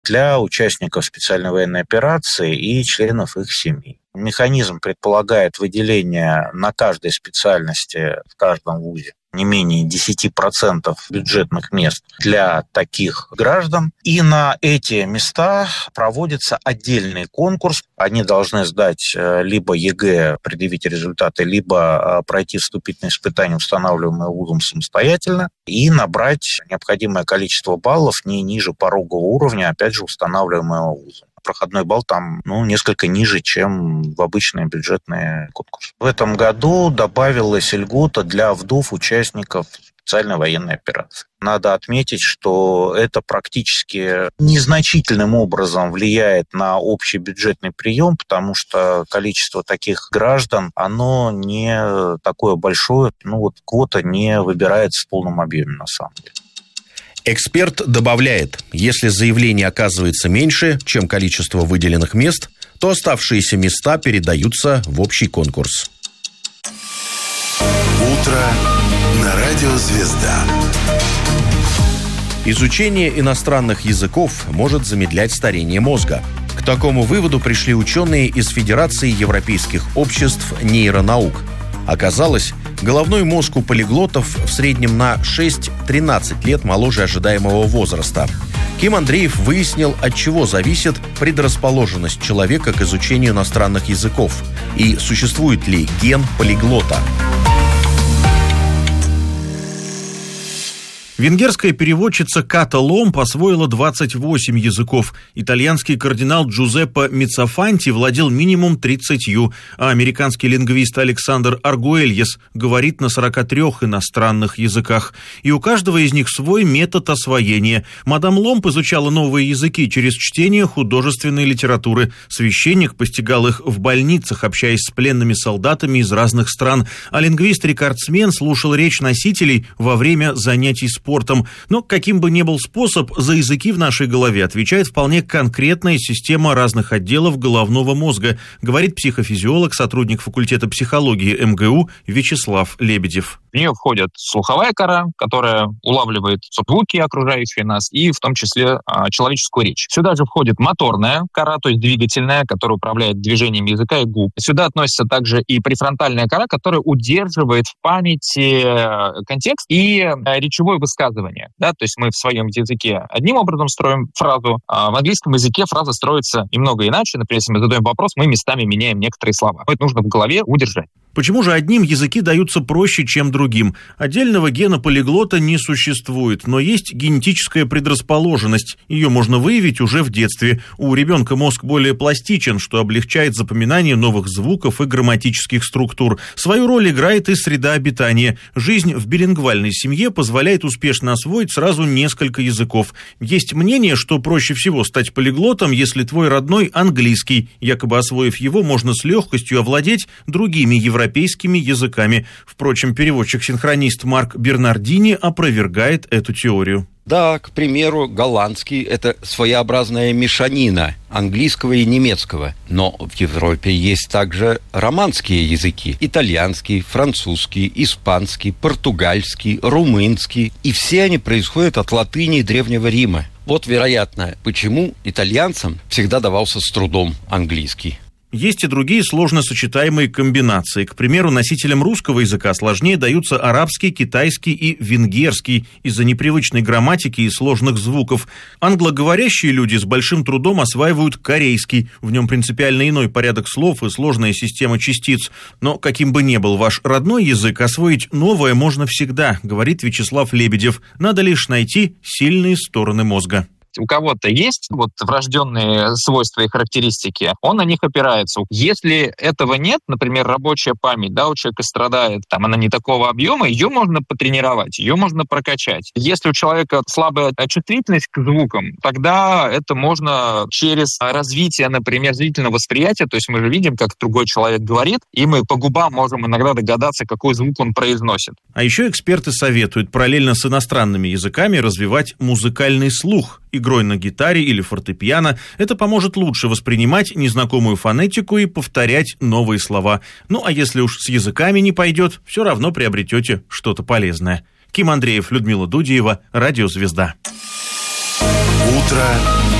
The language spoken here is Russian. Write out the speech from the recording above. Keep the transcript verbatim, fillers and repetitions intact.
для участников специальной военной операции и членов их семей. Механизм предполагает выделение на каждой специальности в каждом вузе не менее десять процентов бюджетных мест для таких граждан. И на эти места проводится отдельный конкурс. Они должны сдать либо ЕГЭ, предъявить результаты, либо пройти вступительные испытания, устанавливаемые вузом самостоятельно, и набрать необходимое количество баллов не ниже порогового уровня, опять же, устанавливаемого вузом. Проходной балл там ну, несколько ниже, чем в обычные бюджетные конкурсы. В этом году добавилась льгота для вдов участников специальной военной операции. Надо отметить, что это практически незначительным образом влияет на общий бюджетный прием, потому что количество таких граждан, оно не такое большое, ну вот квота не выбирается в полном объеме на самом деле. Эксперт добавляет, если заявлений оказывается меньше, чем количество выделенных мест, то оставшиеся места передаются в общий конкурс. Утро на радио «Звезда». Изучение иностранных языков может замедлять старение мозга. К такому выводу пришли ученые из Федерации европейских обществ нейронаук. Оказалось, головной мозг у полиглотов в среднем на шесть-тринадцать лет моложе ожидаемого возраста. Ким Андреев выяснил, от чего зависит предрасположенность человека к изучению иностранных языков и существует ли ген полиглота. Венгерская переводчица Ката Ломб освоила двадцать восемь языков. Итальянский кардинал Джузеппе Миццофанти владел минимум тридцатью, а американский лингвист Александр Аргуэльес говорит на сорока трёх иностранных языках. И у каждого из них свой метод освоения. Мадам Ломб изучала новые языки через чтение художественной литературы. Священник постигал их в больницах, общаясь с пленными солдатами из разных стран. А лингвист-рекордсмен слушал речь носителей во время занятий спортом. Но каким бы ни был способ, за языки в нашей голове отвечает вполне конкретная система разных отделов головного мозга, говорит психофизиолог, сотрудник факультета психологии эм гэ у Вячеслав Лебедев. В нее входит слуховая кора, которая улавливает звуки, окружающие нас, и в том числе а, человеческую речь. Сюда же входит моторная кора, то есть двигательная, которая управляет движением языка и губ. Сюда относится также и префронтальная кора, которая удерживает в памяти контекст и речевое высказывание. Да? То есть мы в своем языке одним образом строим фразу, а в английском языке фраза строится немного иначе. Например, если мы задаем вопрос, мы местами меняем некоторые слова. Это нужно в голове удержать. Почему же одним языки даются проще, чем другим? Отдельного гена полиглота не существует, но есть генетическая предрасположенность. Ее можно выявить уже в детстве. У ребенка мозг более пластичен, что облегчает запоминание новых звуков и грамматических структур. Свою роль играет и среда обитания. Жизнь в билингвальной семье позволяет успешно освоить сразу несколько языков. Есть мнение, что проще всего стать полиглотом, если твой родной английский. Якобы освоив его, можно с легкостью овладеть другими европейскими европейскими языками. Впрочем, переводчик-синхронист Марк Бернардини опровергает эту теорию. Да, к примеру, голландский – это своеобразная мешанина английского и немецкого. Но в Европе есть также романские языки – итальянский, французский, испанский, португальский, румынский. И все они происходят от латыни и Древнего Рима. Вот, вероятно, почему итальянцам всегда давался с трудом английский. Есть и другие сложно сочетаемые комбинации. К примеру, носителям русского языка сложнее даются арабский, китайский и венгерский из-за непривычной грамматики и сложных звуков. Англоговорящие люди с большим трудом осваивают корейский. В нем принципиально иной порядок слов и сложная система частиц. Но каким бы ни был ваш родной язык, освоить новое можно всегда, говорит Вячеслав Лебедев. Надо лишь найти сильные стороны мозга. У кого-то есть вот врожденные свойства и характеристики, он на них опирается. Если этого нет, например, рабочая память, да, у человека страдает, там она не такого объема, ее можно потренировать, ее можно прокачать. Если у человека слабая чувствительность к звукам, тогда это можно через развитие, например, зрительного восприятия, то есть мы же видим, как другой человек говорит, и мы по губам можем иногда догадаться, какой звук он произносит. А еще эксперты советуют параллельно с иностранными языками развивать музыкальный слух. Игрой на гитаре или фортепиано. Это поможет лучше воспринимать незнакомую фонетику и повторять новые слова. Ну, а если уж с языками не пойдет, все равно приобретете что-то полезное. Ким Андреев, Людмила Дудеева, Радио «Звезда». Утро